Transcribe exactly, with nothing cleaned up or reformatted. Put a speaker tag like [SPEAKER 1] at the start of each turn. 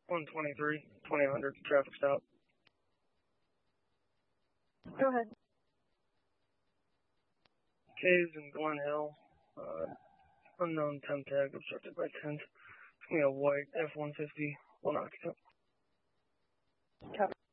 [SPEAKER 1] one twenty-three, twenty hundred, traffic stop.
[SPEAKER 2] Go ahead.
[SPEAKER 1] Caves in Glen Hill, uh, unknown temp tag obstructed by tent. It's going to be a white F one fifty, one occupant.
[SPEAKER 2] Copy.